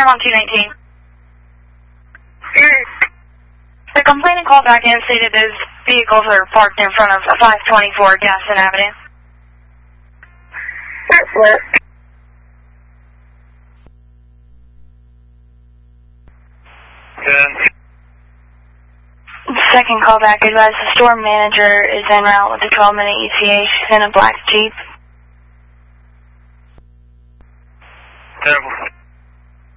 Storm on 219. The complainant called back in and stated his vehicles are parked in front of 524 Gaston Avenue. What? Second call back advised the storm manager is en route with a 12-minute ETA. She's in a black Jeep. Terrible.